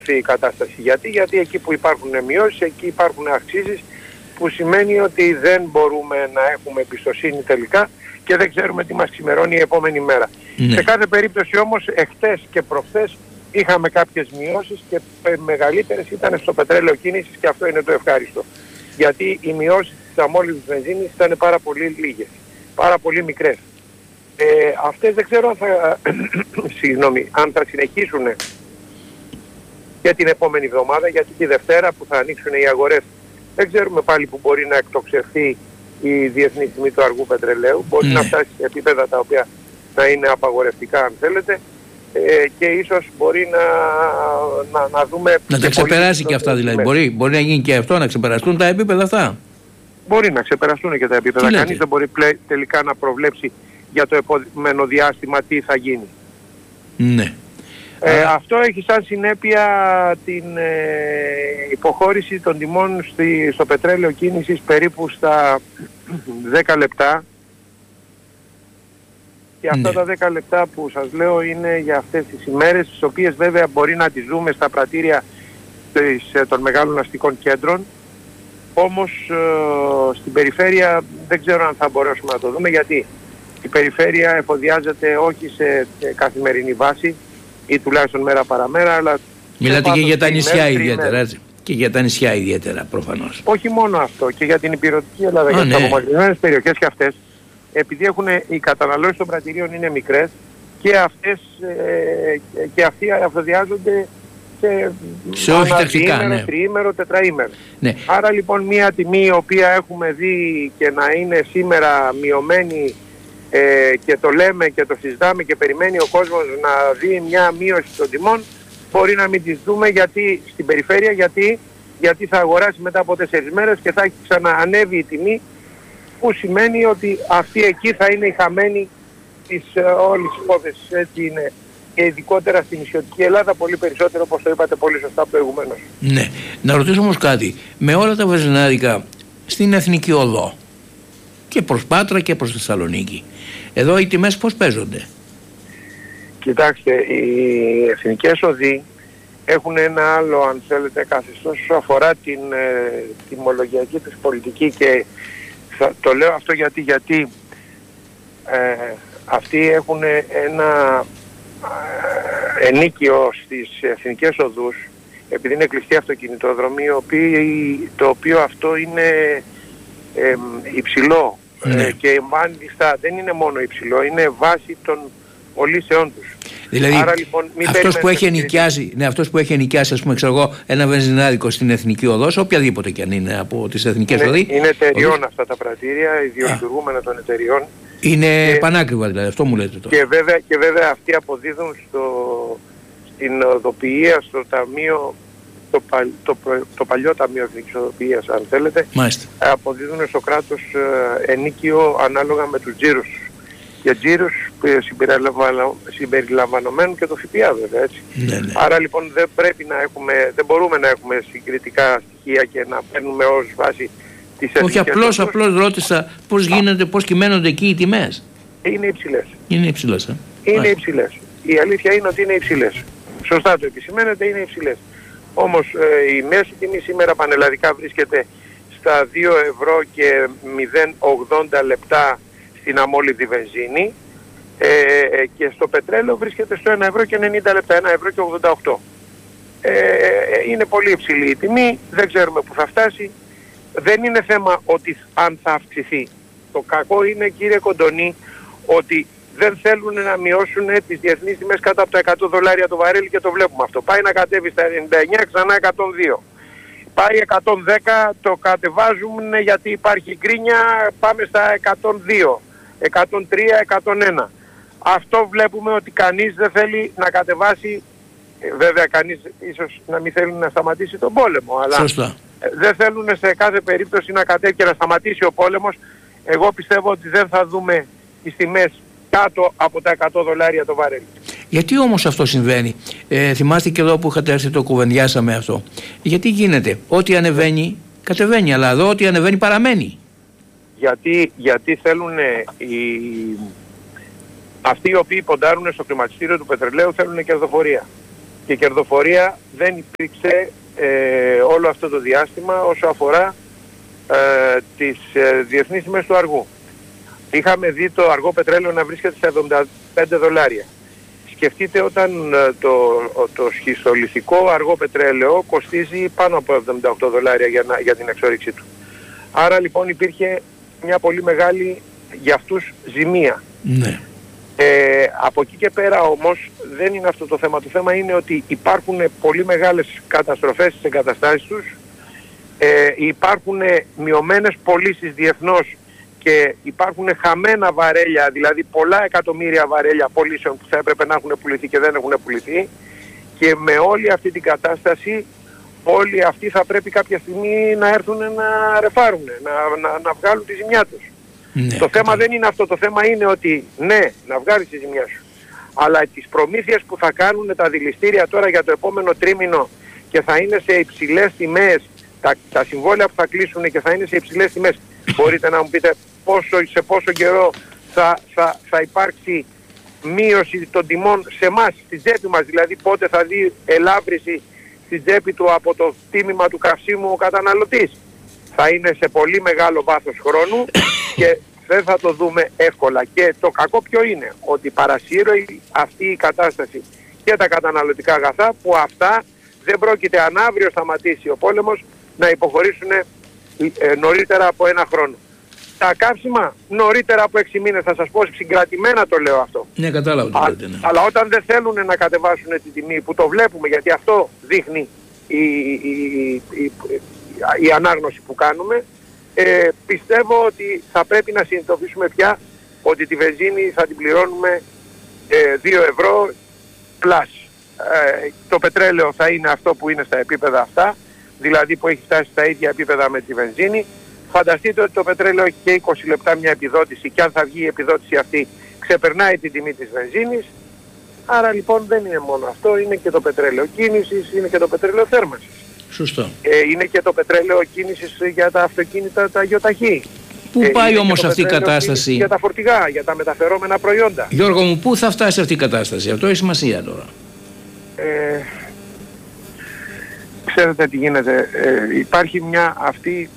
βελτιωθεί η κατάσταση. Γιατί εκεί που υπάρχουν μειώσεις, εκεί υπάρχουν αυξήσεις, που σημαίνει ότι δεν μπορούμε να έχουμε εμπιστοσύνη τελικά και δεν ξέρουμε τι μας ξημερώνει η επόμενη μέρα. Ναι. Σε κάθε περίπτωση όμως εχθές και προχθές είχαμε κάποιες μειώσεις και μεγαλύτερες ήταν στο πετρέλαιο κίνησης και αυτό είναι το ευχάριστο. Γιατί οι μειώσεις της αμόλυβης βενζίνης ήταν πάρα πολύ λίγες, πάρα πολύ μικρές. Αυτές δεν ξέρω αν θα, αν θα συνεχίσουν και την επόμενη εβδομάδα, γιατί τη Δευτέρα που θα ανοίξουν οι αγορές δεν ξέρουμε πάλι που μπορεί να εκτοξευθεί η διεθνή τιμή του αργού πετρελαίου. Μπορεί να φτάσει σε επίπεδα τα οποία θα είναι απαγορευτικά αν θέλετε, και ίσως μπορεί να δούμε... Να τα ξεπεράσει και αυτά δηλαδή. Μπορεί να γίνει και αυτό, να ξεπεραστούν τα επίπεδα αυτά. Μπορεί να ξεπεραστούν και τα επίπεδα. Κανείς δεν μπορεί τελικά να προβλέψει για το επόμενο διάστημα τι θα γίνει. Ναι. Αυτό έχει σαν συνέπεια την υποχώρηση των τιμών στο πετρέλαιο κίνησης περίπου στα 10 λεπτά. Και αυτά τα 10 λεπτά που σας λέω είναι για αυτές τις ημέρες, τις οποίες βέβαια μπορεί να τις δούμε στα πρατήρια των μεγάλων αστικών κέντρων. Όμως στην περιφέρεια δεν ξέρω αν θα μπορέσουμε να το δούμε, γιατί η περιφέρεια εφοδιάζεται όχι σε καθημερινή βάση ή τουλάχιστον μέρα παραμέρα, αλλά... Μιλάτε και για τα νησιά ιδιαίτερα, έτσι. Και για τα νησιά ιδιαίτερα προφανώς. Όχι μόνο αυτό, και για την υπηρετική Ελλάδα, για τις απομακρυσμένες περιοχές και αυτές, επειδή οι καταναλώσεις των πρατηρίων είναι μικρές και αυτές και αυτοί αφοδιάζονται σε όχι τακτικά, διήμερο, τριήμερο, τετραήμερο. Ναι. Άρα λοιπόν μια τιμή η οποία έχουμε δει και να είναι σήμερα μειωμένη, και το λέμε και το συζητάμε και περιμένει ο κόσμος να δει μια μείωση των τιμών, μπορεί να μην τις δούμε στην περιφέρεια, γιατί θα αγοράσει μετά από 4 μέρες και θα έχει ξαναανέβει η τιμή, που σημαίνει ότι αυτή εκεί θα είναι η χαμένη της όλης της υπόθεσης. Έτσι είναι, και ειδικότερα στην νησιωτική Ελλάδα πολύ περισσότερο, όπως το είπατε πολύ σωστά προηγουμένως. Ναι. Να ρωτήσω όμως κάτι. Με όλα τα βενζινάδικα στην Εθνική Οδό και προς Πάτρα και προς Θεσσαλονίκη, εδώ οι τιμές πώς παίζονται? Κοιτάξτε, οι εθνικές οδοί έχουν ένα άλλο, αν θέλετε, καθεστώς όσο αφορά την τιμολογιακή της πολιτική, και το λέω αυτό γιατί αυτοί έχουν ένα ενίκιο στις εθνικές οδούς, επειδή είναι κλειστή αυτοκινητόδρομη, το οποίο αυτό είναι υψηλό, και μάλιστα δεν είναι μόνο υψηλό, είναι βάση των πωλήσεών τους. Δηλαδή, άρα, λοιπόν, αυτός που έχει ενοικιάσει, ας πούμε, ξέρω εγώ, ένα βενζινάδικο στην Εθνική Οδό, οποιαδήποτε και αν είναι από τις εθνικές οδοί. Είναι εταιριών αυτά τα πρατήρια, ιδιολειτουργούμενα των εταιριών. Είναι πανάκριβα δηλαδή, αυτό μου λέτε τώρα. Και βέβαια αυτοί αποδίδουν στην οδοποιία, στο ταμείο, το παλιό Ταμείο Εθνικής Οδοποιίας, αν θέλετε. Μάλιστα. Αποδίδουν στο κράτος ενίκιο ανάλογα με τους τζίρους. Για τζίρους συμπεριλαμβανομένου και το ΦΠΑ βέβαια, έτσι. Ναι. Άρα λοιπόν δεν μπορούμε να έχουμε συγκριτικά στοιχεία και να παίρνουμε ως βάση τις εθνικές. Όχι, απλώς ρώτησα πώς κυμαίνονται εκεί οι τιμές. Είναι υψηλές. Είναι υψηλές. Είναι υψηλές. Η αλήθεια είναι ότι είναι υψηλές. Σωστά το επισημαίνετε, είναι υψηλές. Όμως η μέση τιμή σήμερα πανελλαδικά βρίσκεται στα 2 ευρώ και 0,80 λεπτά στην αμόλυβη βενζίνη, και στο πετρέλαιο βρίσκεται στο 1 ευρώ και 90 λεπτά, 1 ευρώ και 88. Είναι πολύ υψηλή η τιμή, δεν ξέρουμε που θα φτάσει. Δεν είναι θέμα ότι αν θα αυξηθεί. Το κακό είναι, κύριε Κοντονή, ότι δεν θέλουν να μειώσουν τις διεθνείς τιμές κάτω από τα $100 το βαρέλι, και το βλέπουμε αυτό. Πάει να κατέβει στα 99, ξανά 102. Πάει 110, το κατεβάζουν γιατί υπάρχει γκρίνια, πάμε στα 102, 103, 101. Αυτό βλέπουμε ότι κανείς δεν θέλει να κατεβάσει, βέβαια κανείς ίσως να μην θέλει να σταματήσει τον πόλεμο, αλλά δεν θέλουν σε κάθε περίπτωση να κατέβει και να σταματήσει ο πόλεμος. Εγώ πιστεύω ότι δεν θα δούμε τις τιμές κάτω από τα $100 το βαρέλι. Γιατί όμως αυτό συμβαίνει? Θυμάστε και εδώ που είχατε έρθει, το κουβεντιάσαμε αυτό. Γιατί γίνεται? Ό,τι ανεβαίνει κατεβαίνει, αλλά εδώ ό,τι ανεβαίνει παραμένει. Γιατί θέλουν αυτοί οι οποίοι ποντάρουν στο χρηματιστήριο του πετρελαίου, θέλουν κερδοφορία. και κερδοφορία δεν υπήρξε όλο αυτό το διάστημα όσο αφορά τις διεθνείς τιμές του αργού. Είχαμε δει το αργό πετρέλαιο να βρίσκεται στα $75. Σκεφτείτε όταν το σχιστολιθικό αργό πετρέλαιο κοστίζει πάνω από $78 για την εξόρυξή του. Άρα λοιπόν υπήρχε μια πολύ μεγάλη για αυτούς ζημία. Ναι. Από εκεί και πέρα όμως δεν είναι αυτό το θέμα. Το θέμα είναι ότι υπάρχουν πολύ μεγάλες καταστροφές στις εγκαταστάσεις τους, υπάρχουν μειωμένες πωλήσεις διεθνώς και υπάρχουν χαμένα βαρέλια, δηλαδή πολλά εκατομμύρια βαρέλια πωλήσεων που θα έπρεπε να έχουν πουληθεί και δεν έχουν πουληθεί, και με όλη αυτή την κατάσταση όλοι αυτοί θα πρέπει κάποια στιγμή να έρθουν να ρεφάρουν, να βγάλουν τη ζημιά τους. Ναι, το θέμα δεν είναι αυτό. Το θέμα είναι ότι ναι, να βγάλεις τη ζημιά σου, αλλά τις προμήθειες που θα κάνουν τα δηληστήρια τώρα για το επόμενο τρίμηνο και θα είναι σε υψηλές τιμές, τα συμβόλαια που θα κλείσουν και θα είναι σε υψηλές τιμές, μπορείτε να μου πείτε σε πόσο καιρό θα υπάρξει μείωση των τιμών σε εμάς, στην τσέπη μας, δηλαδή πότε θα δει ελάφρυση στην τσέπη του από το τίμημα του καυσίμου ο καταναλωτής? Θα είναι σε πολύ μεγάλο βάθος χρόνου και δεν θα το δούμε εύκολα. Και το κακό ποιο είναι? Ότι παρασύρει αυτή η κατάσταση και τα καταναλωτικά αγαθά, που αυτά δεν πρόκειται, αν αύριο σταματήσει ο πόλεμος, να υποχωρήσουν νωρίτερα από ένα χρόνο. Τα καύσιμα νωρίτερα από 6 μήνες, θα σας πω συγκρατημένα το λέω αυτό. Ναι, κατάλαβα. Ναι. Αλλά όταν δεν θέλουν να κατεβάσουν τη τιμή, που το βλέπουμε, γιατί αυτό δείχνει η ανάγνωση που κάνουμε, πιστεύω ότι θα πρέπει να συνειδητοποιήσουμε πια ότι τη βενζίνη θα την πληρώνουμε 2 ευρώ πλάς. Το πετρέλαιο θα είναι αυτό που είναι στα επίπεδα αυτά, δηλαδή που έχει φτάσει στα ίδια επίπεδα με τη βενζίνη. Φανταστείτε ότι το πετρέλαιο έχει και 20 λεπτά μια επιδότηση, και αν θα βγει η επιδότηση αυτή ξεπερνάει την τιμή της βενζίνης. Άρα λοιπόν δεν είναι μόνο αυτό, είναι και το πετρέλαιο κίνησης, είναι και το πετρέλαιο θέρμανσης. Σωστό. Είναι και το πετρέλαιο κίνησης για τα αυτοκίνητα, τα γιοταχή. Πού πάει όμως αυτή η κατάσταση? Για τα φορτηγά, για τα μεταφερόμενα προϊόντα. Γιώργο μου, πού θα φτάσει αυτή η κατάσταση? Αυτό έχει σημασία τώρα. Ξέρετε τι γίνεται. Υπάρχει μια αυτή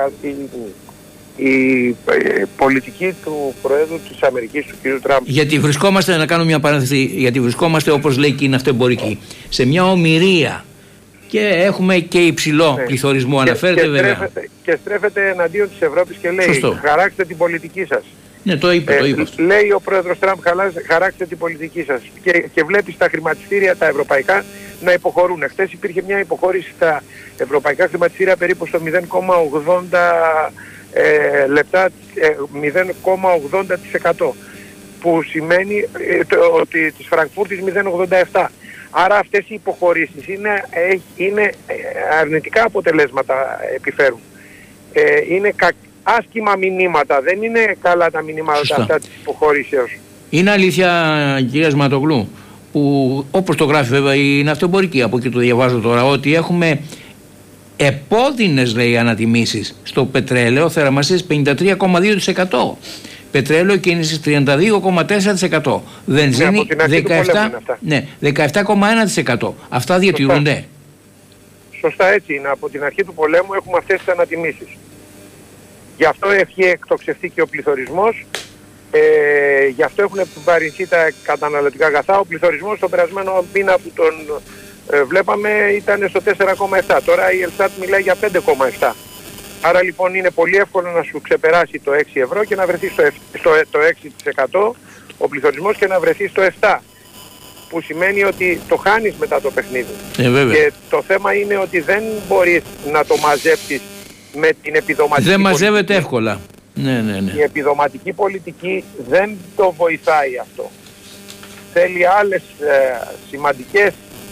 η πολιτική του Προέδρου της Αμερικής, του κ. Τραμπ. Γιατί βρισκόμαστε, να κάνω μια παρένθεση, γιατί βρισκόμαστε, όπως λέει και είναι αυτοεμπορική, σε μια ομηρία και έχουμε και υψηλό πληθωρισμό, αναφέρεται βέβαια. Και στρέφεται εναντίον της Ευρώπης και λέει: σωστό, χαράξτε την πολιτική σας. Ναι, το είπε. Λέει ο πρόεδρος Τραμπ: χαράξτε την πολιτική σας. Και βλέπει τα χρηματιστήρια τα ευρωπαϊκά να υποχωρούν. Χθες υπήρχε μια υποχώρηση στα ευρωπαϊκά χρηματιστήρια περίπου στο 0,80 λεπτά, 0,80%, που σημαίνει ότι της Φραγκφούρτης 0,87. Άρα αυτές οι υποχωρήσεις είναι αρνητικά αποτελέσματα επιφέρουν. Είναι άσχημα μηνύματα, δεν είναι καλά τα μηνύματα αυτά της υποχωρήσεως. Είναι αλήθεια, κυρία Σματογλού, που όπως το γράφει βέβαια η ναυτοεμπορική, από εκεί το διαβάζω τώρα, ότι έχουμε επώδυνες, λέει, ανατιμήσεις στο πετρέλαιο θερμασίας 53,2%, πετρέλαιο κίνησης 32,4%, βενζίνη 17,1%. Αυτά διατηρούνται? Σωστά, έτσι είναι. Από την αρχή του πολέμου έχουμε αυτές τις ανατιμήσεις. Γι' αυτό έχει εκτοξευτεί και ο πληθωρισμός, γι' αυτό έχουν επιβαρυνθεί τα καταναλωτικά αγαθά. Ο πληθωρισμός τον περασμένο μήνα που τον βλέπαμε ήταν στο 4,7. Τώρα η Ελστάτ μιλάει για 5,7. Άρα λοιπόν είναι πολύ εύκολο να σου ξεπεράσει το 6 ευρώ και να βρεθεί στο 6% ο πληθωρισμός και να βρεθεί στο 7%. Που σημαίνει ότι το χάνεις μετά το παιχνίδι. Και το θέμα είναι ότι δεν μπορείς να το μαζέψεις με την επιδοματική. Δεν μαζεύεται εύκολα. Ναι. Η επιδοματική πολιτική δεν το βοηθάει αυτό. Θέλει άλλες σημαντικές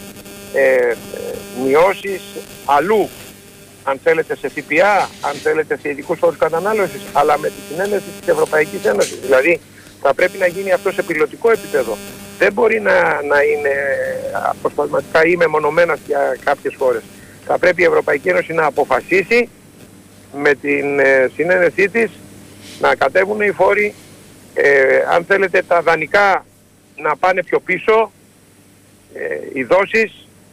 μειώσεις αλλού. Αν θέλετε σε ΦΠΑ, αν θέλετε σε ειδικούς φόρους κατανάλωσης, αλλά με τη συνένεση της Ευρωπαϊκής Ένωσης. Δηλαδή θα πρέπει να γίνει αυτό σε πιλωτικό επίπεδο. Δεν μπορεί να είναι αποσπασματικά ή μεμονωμένα για κάποιες χώρες. Θα πρέπει η Ευρωπαϊκή Ένωση να αποφασίσει με την συνένεσή της να κατέβουν οι φόροι, αν θέλετε τα δανεικά να πάνε πιο πίσω, οι δόσεις,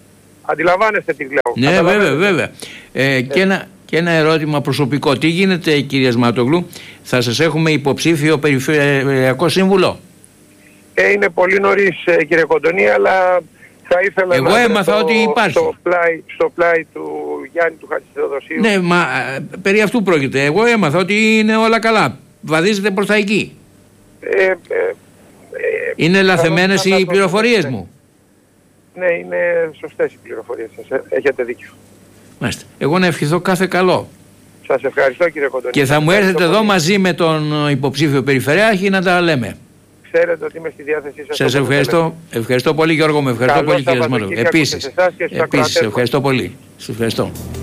Αντιλαμβάνεστε τι λέω? Ναι, βέβαια. Και ένα ερώτημα προσωπικό. Τι γίνεται, κύριε Σματογλου, θα σας έχουμε υποψήφιο περιφερειακό σύμβουλο? Είναι πολύ νωρίς, κύριε Κοντονή, αλλά θα ήθελα εγώ έμαθα ότι υπάρχει. Στο πλάι του Γιάννη του Χατζηθεοδοσίου. Ναι, μα περί αυτού πρόκειται. Εγώ έμαθα ότι είναι όλα καλά. Βαδίζετε προς τα εκεί. Είναι λαθεμένες οι πληροφορίες μου? Ναι, είναι σωστές οι πληροφορίες σας. Έχετε δίκιο. Μάλιστα. Εγώ να ευχηθώ κάθε καλό. Σας ευχαριστώ, κύριε Κοντονή. Και θα μου έρθετε εδώ μαζί με τον υποψήφιο περιφερειάρχη να τα λέμε. Ξέρετε ότι είμαι στη διάθεσή σας. Σας ευχαριστώ. Ευχαριστώ πολύ, Γιώργο. Με ευχαριστώ πολύ, κύριε Σματογλου. Επίσης, ευχαριστώ πολύ. Σας ευχαριστώ.